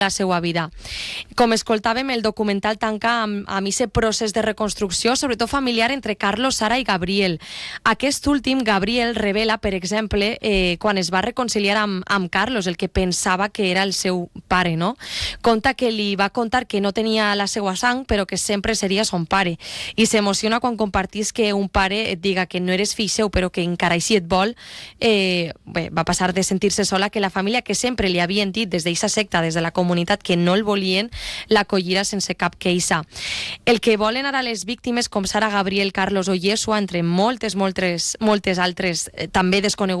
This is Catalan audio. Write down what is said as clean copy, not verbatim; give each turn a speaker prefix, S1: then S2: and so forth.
S1: la seva vida. Com escoltàvem, el documental tanca amb aquest procés de reconstrucció, sobretot familiar, entre Carlos, Sara i Gabriel. Aquest últim, Gabriel, revela, per exemple, quan es va reconciliar amb Carlos, el que pensava que era el seu pare, no? Conta que li va contar que no tenia la seva sang, però que sempre seria son pare. I s'emociona quan compartís que un pare et diga que no eres fill seu, però que encara així et vol. Va passar de sentir-se sola que la família que sempre li havien dit des d'eixa secta, des de la comunitat, que no el volien, l'acollirà sense cap queixa. El que volen ara les víctimes com Sara, Gabriel, Carlos o Yeshua, entre moltes altres també desconegudes